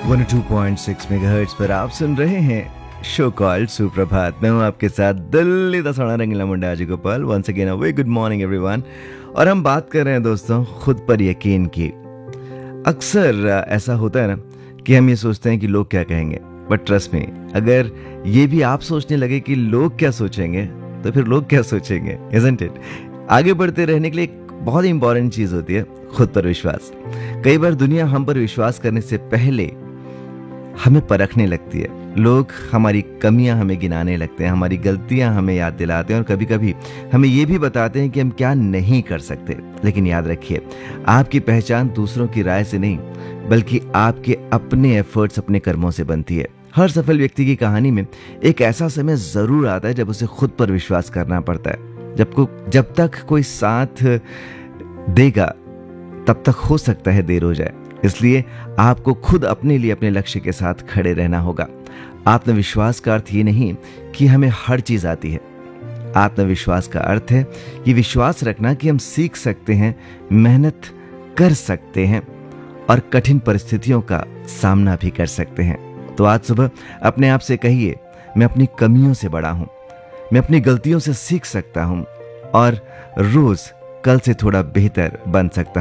102.6 megahertz पर आप सुन रहे हैं शो कॉल्ड सुप्रभात। मैं हूं आपके साथ दिल्ली दसवाना रंगीला मुंडा आज Gopal. Once again a very good morning everyone. और हम बात कर रहे हैं दोस्तों खुद पर यकीन की। अक्सर ऐसा होता है ना कि हम ये सोचते हैं कि लोग क्या कहेंगे, बट ट्रस्ट मी, अगर ये भी आप सोचने लगे कि लोग क्या सोचेंगे तो फिर लोग क्या सोचेंगे, इजंट इट। आगे बढ़ते रहने के लिए एक बहुत ही इंपॉर्टेंट चीज होती है खुद पर विश्वास। कई बार दुनिया हम पर विश्वास करने से पहले हमें परखने लगती है। लोग हमारी कमियां हमें गिनाने लगते हैं, हमारी गलतियां हमें याद दिलाते हैं और कभी कभी हमें ये भी बताते हैं कि हम क्या नहीं कर सकते। लेकिन याद रखिए, आपकी पहचान दूसरों की राय से नहीं बल्कि आपके अपने एफर्ट्स, अपने कर्मों से बनती है। हर सफल व्यक्ति की कहानी में एक ऐसा समय जरूर आता है जब उसे खुद पर विश्वास करना पड़ता है। जब तक कोई साथ देगा तब तक हो सकता है देर हो जाए। इसलिए आपको खुद अपने लिए अपने लक्ष्य के साथ खड़े रहना होगा। आत्मविश्वास का अर्थ ये नहीं कि हमें हर चीज आती है। आत्मविश्वास का अर्थ है ये विश्वास रखना कि हम सीख सकते हैं, मेहनत कर सकते हैं और कठिन परिस्थितियों का सामना भी कर सकते हैं। तो आज सुबह अपने आप से कहिए, मैं अपनी कमियों से बड़ा हूं, मैं अपनी गलतियों से सीख सकता हूं और रोज कल से थोड़ा बेहतर बन सकता हूं।